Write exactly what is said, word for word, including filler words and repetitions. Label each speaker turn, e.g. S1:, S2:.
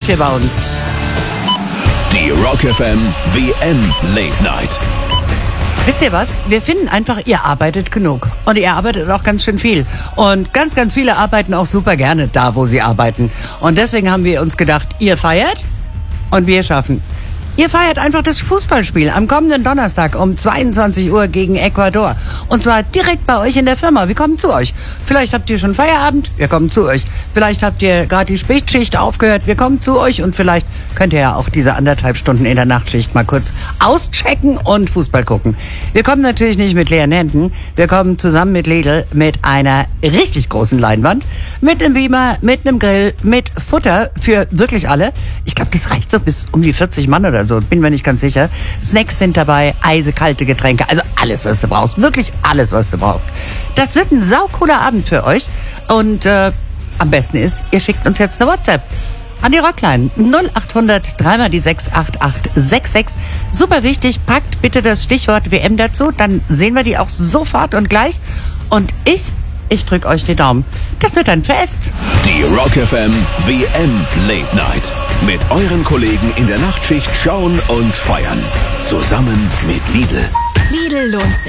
S1: hier bei uns.
S2: Die Rock F M W M Late Night.
S1: Wisst ihr was? Wir finden einfach, ihr arbeitet genug. Und ihr arbeitet auch ganz schön viel. Und ganz, ganz viele arbeiten auch super gerne da, wo sie arbeiten. Und deswegen haben wir uns gedacht, ihr feiert und wir schaffen. Ihr feiert einfach das Fußballspiel am kommenden Donnerstag um zweiundzwanzig Uhr gegen Ecuador. Und zwar direkt bei euch in der Firma. Wir kommen zu euch. Vielleicht habt ihr schon Feierabend, wir kommen zu euch. Vielleicht habt ihr gerade die Spätschicht aufgehört, wir kommen zu euch. Und vielleicht könnt ihr ja auch diese anderthalb Stunden in der Nachtschicht mal kurz auschecken und Fußball gucken. Wir kommen natürlich nicht mit leeren Händen. Wir kommen zusammen mit Lidl mit einer richtig großen Leinwand, mit einem Beamer, mit einem Grill, mit Futter für wirklich alle. Ich glaube, das reicht so bis um die vierzig Mann oder so. Bin mir nicht ganz sicher. Snacks sind dabei, eisekalte Getränke, also alles, was du brauchst. Wirklich alles, was du brauchst. Das wird ein saucooler Abend für euch. Und äh, am besten ist, ihr schickt uns jetzt eine WhatsApp an die Rockline null acht hundert drei mal die sechs acht acht sechs sechs. Super wichtig, packt bitte das Stichwort W M dazu, dann sehen wir die auch sofort und gleich. Und ich, ich drück euch die Daumen. Das wird ein Fest.
S2: Die Rock F M W M Late Night. Mit euren Kollegen in der Nachtschicht schauen und feiern. Zusammen mit Lidl.
S3: Lidl lohnt sich.